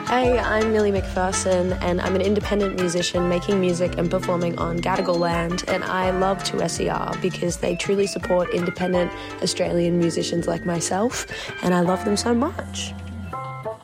Hey, I'm Millie McPherson, and I'm an independent musician making music and performing on Gadigal land, and I love 2SER because they truly support independent Australian musicians like myself, and I love them so much.